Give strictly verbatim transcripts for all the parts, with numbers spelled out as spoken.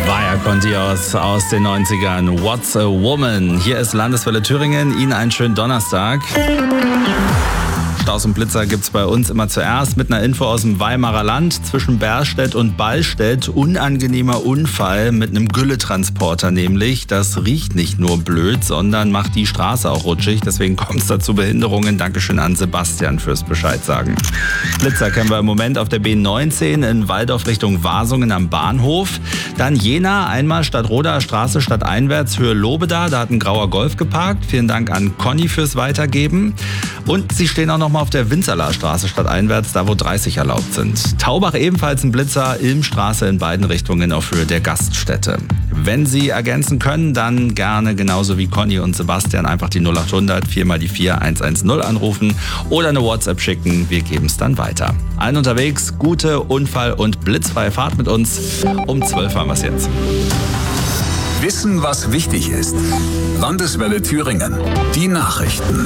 Vaya con Dios aus den neunzigern. What's a Woman? Hier ist Landeswelle Thüringen. Ihnen einen schönen Donnerstag. Staus und Blitzer gibt's bei uns immer zuerst mit einer Info aus dem Weimarer Land. Zwischen Berstedt und Ballstedt unangenehmer Unfall mit einem Gülletransporter nämlich. Das riecht nicht nur blöd, sondern macht die Straße auch rutschig. Deswegen kommt es da zu Behinderungen. Dankeschön an Sebastian fürs Bescheid sagen. Blitzer kennen wir im Moment auf der B neunzehn in Walldorf Richtung Wasungen am Bahnhof. Dann Jena, einmal Stadtroder Straße stadteinwärts, Höhe Lobeda. Da hat ein grauer Golf geparkt. Vielen Dank an Conny fürs Weitergeben. Und Sie stehen auch noch mal auf der Winzerler Straße stadteinwärts, da wo dreißig erlaubt sind. Taubach ebenfalls ein Blitzer, Ilmstraße in beiden Richtungen auf Höhe der Gaststätte. Wenn Sie ergänzen können, dann gerne genauso wie Conny und Sebastian einfach die null acht hundert vier mal die vier eins eins null anrufen oder eine WhatsApp schicken. Wir geben es dann weiter. Allen unterwegs, gute Unfall- und blitzfreie Fahrt mit uns. Um zwölf haben wir es jetzt. Wissen, was wichtig ist. Landeswelle Thüringen. Die Nachrichten.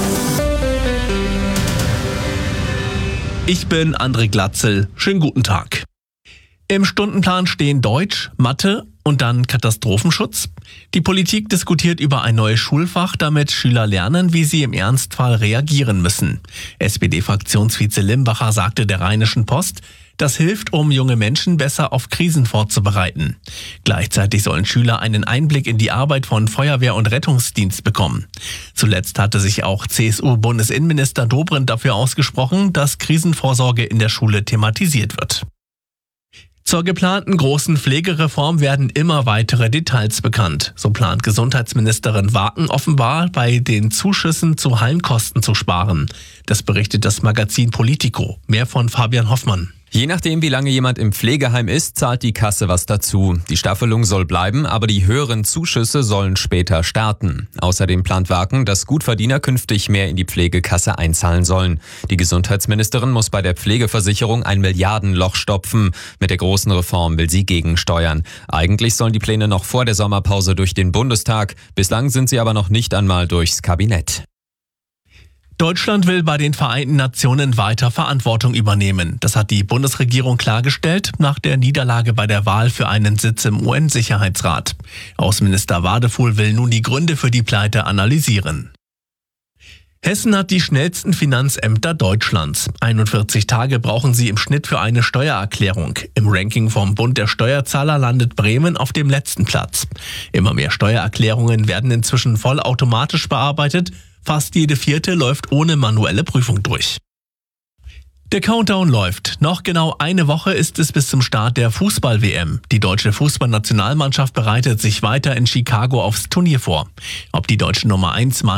Ich bin André Glatzel. Schönen guten Tag. Im Stundenplan stehen Deutsch, Mathe und dann Katastrophenschutz. Die Politik diskutiert über ein neues Schulfach, damit Schüler lernen, wie sie im Ernstfall reagieren müssen. S P D-Fraktionsvize Limbacher sagte der Rheinischen Post, das hilft, um junge Menschen besser auf Krisen vorzubereiten. Gleichzeitig sollen Schüler einen Einblick in die Arbeit von Feuerwehr und Rettungsdienst bekommen. Zuletzt hatte sich auch C S U-Bundesinnenminister Dobrindt dafür ausgesprochen, dass Krisenvorsorge in der Schule thematisiert wird. Zur geplanten großen Pflegereform werden immer weitere Details bekannt. So plant Gesundheitsministerin Waken offenbar, bei den Zuschüssen zu Heimkosten zu sparen. Das berichtet das Magazin Politico. Mehr von Fabian Hoffmann. Je nachdem, wie lange jemand im Pflegeheim ist, zahlt die Kasse was dazu. Die Staffelung soll bleiben, aber die höheren Zuschüsse sollen später starten. Außerdem plant Waken, dass Gutverdiener künftig mehr in die Pflegekasse einzahlen sollen. Die Gesundheitsministerin muss bei der Pflegeversicherung ein Milliardenloch stopfen. Mit der großen Reform will sie gegensteuern. Eigentlich sollen die Pläne noch vor der Sommerpause durch den Bundestag. Bislang sind sie aber noch nicht einmal durchs Kabinett. Deutschland will bei den Vereinten Nationen weiter Verantwortung übernehmen. Das hat die Bundesregierung klargestellt nach der Niederlage bei der Wahl für einen Sitz im U N-Sicherheitsrat. Außenminister Wadefuhl will nun die Gründe für die Pleite analysieren. Hessen hat die schnellsten Finanzämter Deutschlands. einundvierzig Tage brauchen sie im Schnitt für eine Steuererklärung. Im Ranking vom Bund der Steuerzahler landet Bremen auf dem letzten Platz. Immer mehr Steuererklärungen werden inzwischen vollautomatisch bearbeitet. Fast jede vierte läuft ohne manuelle Prüfung durch. Der Countdown läuft. Noch genau eine Woche ist es bis zum Start der Fußball-W M. Die deutsche Fußballnationalmannschaft bereitet sich weiter in Chicago aufs Turnier vor. Ob die deutsche Nummer eins